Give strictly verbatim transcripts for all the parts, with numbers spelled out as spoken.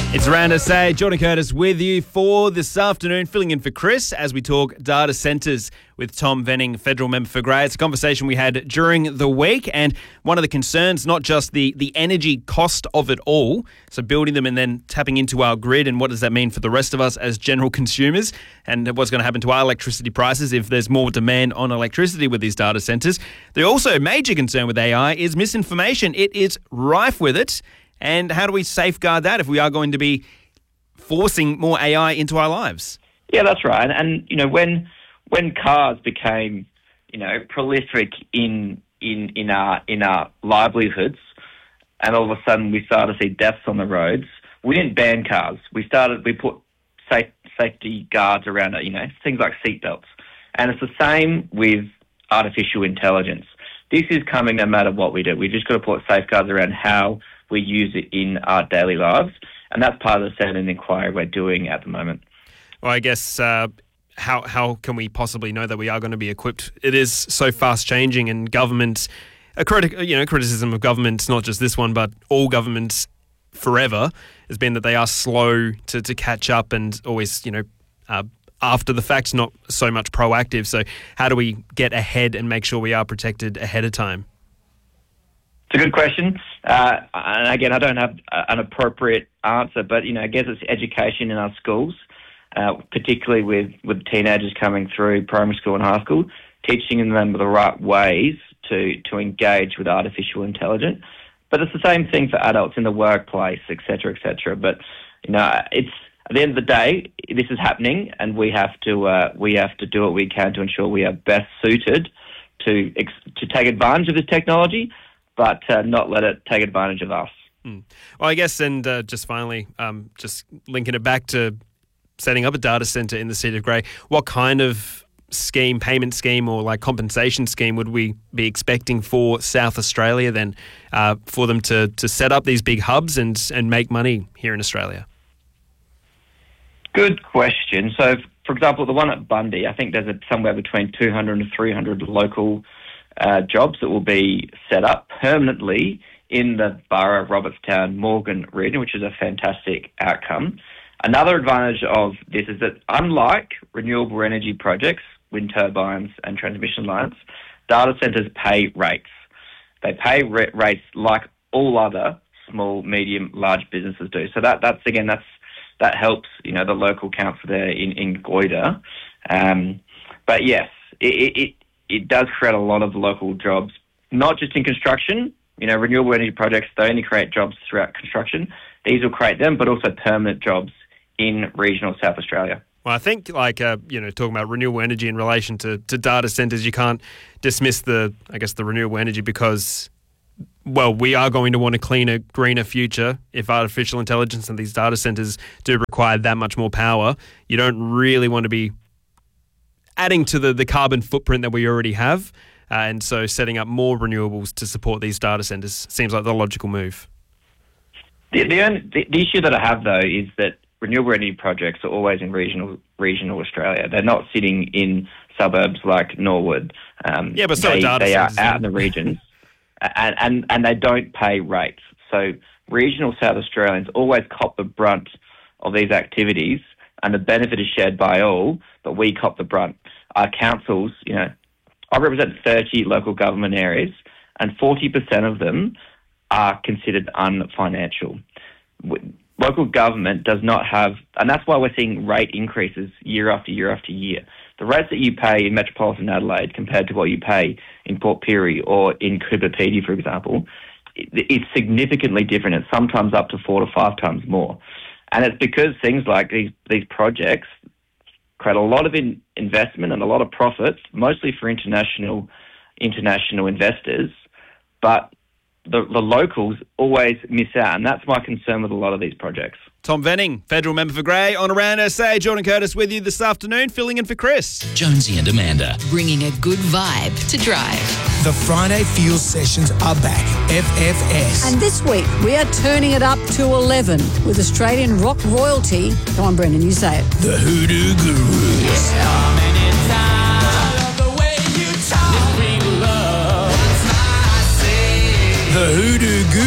It's Around S A. Jordan Curtis with you for this afternoon, filling in for Chris as we talk data centres with Tom Venning, Federal Member for Grey. It's a conversation we had during the week, and one of the concerns, not just the, the energy cost of it all, so building them and then tapping into our grid, and what does that mean for the rest of us as general consumers, and what's going to happen to our electricity prices if there's more demand on electricity with these data centres. The also major concern with A I is misinformation. It is rife with it. And how do we safeguard that if we are going to be forcing more A I into our lives? Yeah, that's right. And, and you know, when when cars became, you know, prolific in in in our in our livelihoods, and all of a sudden we started to see deaths on the roads, we didn't ban cars. We started we put safe, safety guards around it. You know, things like seatbelts. And it's the same with artificial intelligence. This is coming no matter what we do. We just got to put safeguards around how we use it in our daily lives, and that's part of the Senate inquiry we're doing at the moment. Well, I guess uh, how how can we possibly know that we are going to be equipped? It is so fast changing, and government, a critic, you know, criticism of government, not just this one, but all governments forever, has been that they are slow to, to catch up and always, you know, uh, after the fact, not so much proactive. So how do we get ahead and make sure we are protected ahead of time? It's a good question. Uh, and again, I don't have an appropriate answer, but, you know, I guess it's education in our schools, uh, particularly with, with teenagers coming through primary school and high school, teaching them the right ways to, to engage with artificial intelligence. But it's the same thing for adults in the workplace, et cetera, et cetera. But, you know, it's at the end of the day, this is happening, and we have to uh, we have to do what we can to ensure we are best suited to ex- to take advantage of this technology, but uh, not let it take advantage of us. Mm. Well, I guess, and uh, just finally, um, just linking it back to setting up a data centre in the City of Grey, what kind of scheme, payment scheme or like compensation scheme would we be expecting for South Australia then, uh, for them to, to set up these big hubs and, and make money here in Australia? Good question. So, for example, the one at Bundy, I think there's a, somewhere between two hundred and three hundred local Uh, jobs that will be set up permanently in the borough of Robertstown, Morgan region, which is a fantastic outcome. Another advantage of this is that unlike renewable energy projects, wind turbines and transmission lines, data centres pay rates. They pay re- rates like all other small, medium, large businesses do. So that that's again that's that helps, you know, the local council there in in Goyder. Um, but yes, it. it, it It does create a lot of local jobs, not just in construction. You know, renewable energy projects, they only create jobs throughout construction. These will create them, but also permanent jobs in regional South Australia. Well, I think, like, uh, you know, talking about renewable energy in relation to, to data centres, you can't dismiss the, I guess, the renewable energy because, well, we are going to want a cleaner, greener future. If artificial intelligence and these data centres do require that much more power, you don't really want to be adding to the, the carbon footprint that we already have. Uh, and so setting up more renewables to support these data centres seems like the logical move. The, the, only, the, the issue that I have, though, is that renewable energy projects are always in regional regional Australia. They're not sitting in suburbs like Norwood. Um, yeah, but so they, data they are centres out in the regions, and, and, and they don't pay rates. So regional South Australians always cop the brunt of these activities, and the benefit is shared by all, but we cop the brunt. Our councils, you know, I represent thirty local government areas, and forty percent of them are considered unfinancial. Local government does not have, and that's why we're seeing rate increases year after year after year. The rates that you pay in metropolitan Adelaide compared to what you pay in Port Pirie or in Coober Pedy, for example, it's significantly different. It's sometimes up to four to five times more. And it's because things like these, these projects create a lot of in investment and a lot of profits, mostly for international international investors, but the, the locals always miss out, and that's my concern with a lot of these projects. Tom Venning, Federal Member for Grey, on Around S A. Jordan Curtis with you this afternoon, filling in for Chris. Jonesy and Amanda. Bringing a good vibe to drive. The Friday Fuel Sessions are back. F F S. And this week, we are turning it up to eleven with Australian rock royalty. Come on, Brendan, you say it. The Hoodoo Gurus. How many times I love the way you talk. This big love. The Hoodoo Gurus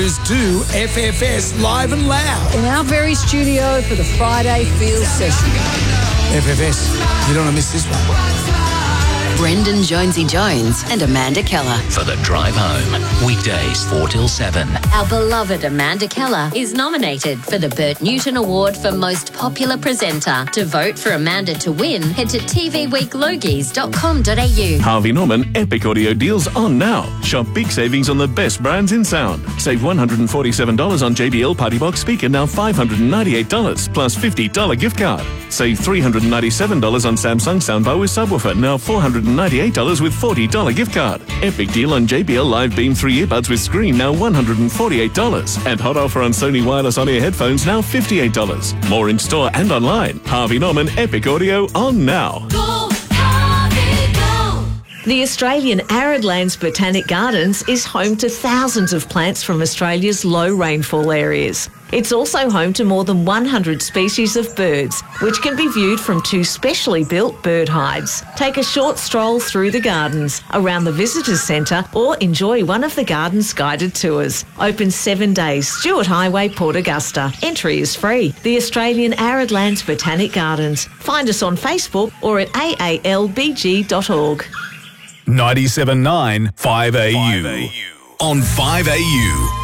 Breakfast do F F S live and loud. In our very studio for the Friday Feel session. F F S, you don't want to miss this one. Brendan Jonesy Jones and Amanda Keller. For the drive home, weekdays four till seven. Our beloved Amanda Keller is nominated for the Bert Newton Award for Most Popular Presenter. To vote for Amanda to win, head to t v week logies dot com dot a u. Harvey Norman Epic Audio deals on now. Shop big savings on the best brands in sound. Save one hundred forty-seven dollars on J B L Party Box speaker, now five hundred ninety-eight dollars plus fifty dollars gift card. Save three hundred ninety-seven dollars on Samsung soundbar with subwoofer, now four hundred ninety-eight dollars with forty dollars gift card. Epic deal on J B L Live Beam three earbuds with screen, now one hundred forty-eight dollars. And hot offer on Sony wireless on-ear headphones, now fifty-eight dollars. More in store and online. Harvey Norman Epic Audio on now. Go, Harvey, go. The Australian Arid Lands Botanic Gardens is home to thousands of plants from Australia's low rainfall areas. It's also home to more than one hundred species of birds, which can be viewed from two specially built bird hides. Take a short stroll through the gardens, around the visitors centre, or enjoy one of the garden's guided tours. Open seven days, Stewart Highway, Port Augusta. Entry is free. The Australian Arid Lands Botanic Gardens. Find us on Facebook or at a a l b g dot org. ninety-seven point nine five A U. On five A U.